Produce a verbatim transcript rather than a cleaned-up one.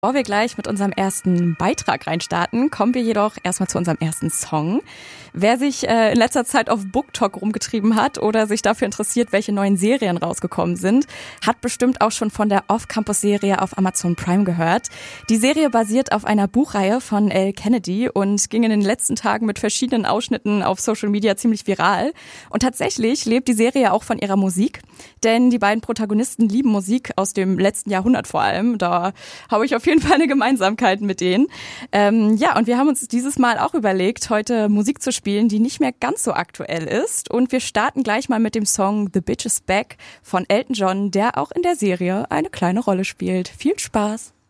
Bevor wir gleich mit unserem ersten Beitrag reinstarten, kommen wir jedoch erstmal zu unserem ersten Song. Wer sich äh, in letzter Zeit auf BookTok rumgetrieben hat oder sich dafür interessiert, welche neuen Serien rausgekommen sind, hat bestimmt auch schon von der Off-Campus-Serie auf Amazon Prime gehört. Die Serie basiert auf einer Buchreihe von Elle Kennedy und ging in den letzten Tagen mit verschiedenen Ausschnitten auf Social Media ziemlich viral. Und tatsächlich lebt die Serie auch von ihrer Musik, denn die beiden Protagonisten lieben Musik aus dem letzten Jahrhundert vor allem. Da habe ich auf jeden Fall eine Gemeinsamkeit mit denen. Ähm, ja, und wir haben uns dieses Mal auch überlegt, heute Musik zu spielen, die nicht mehr ganz so aktuell ist. Und wir starten gleich mal mit dem Song The Bitch Is Back von Elton John, der auch in der Serie eine kleine Rolle spielt. Viel Spaß!